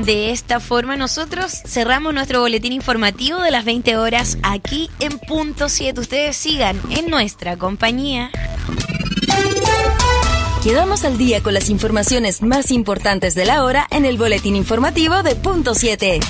De esta forma nosotros cerramos nuestro boletín informativo de las 20 horas aquí en Punto 7. Ustedes sigan en nuestra compañía. Quedamos al día con las informaciones más importantes de la hora en el boletín informativo de Punto 7.